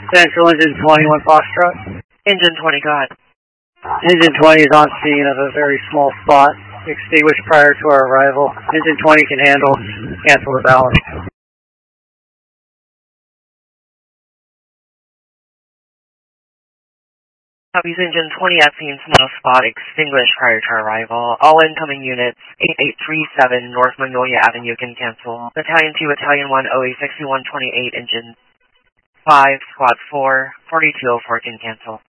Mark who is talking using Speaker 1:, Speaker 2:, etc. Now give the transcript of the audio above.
Speaker 1: Central Engine 21 Foxtrot.
Speaker 2: Engine 20, go ahead.
Speaker 1: Engine 20 is on scene of a very small spot, extinguished prior to our arrival. Engine 20 can handle, cancel the balance.
Speaker 2: Copies Engine 20 at scene, small spot, extinguished prior to arrival. All incoming units, 8837 North Magnolia Avenue can cancel. Battalion 2, Battalion 1, OA 6128, Engine 5, Squad 4, 4204 can cancel.